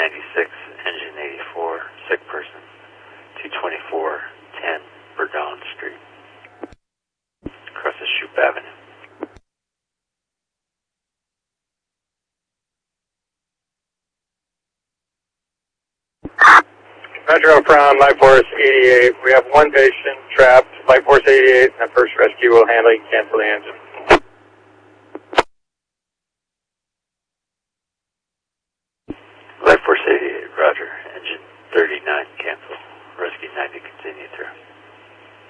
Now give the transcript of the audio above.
96, engine 84, sick person, 224-10 Verdun Street, across the Shoup Avenue. Metro from Life Force 88. We have one patient trapped. Life Force 88 and the first rescue will handle and cancel the engine.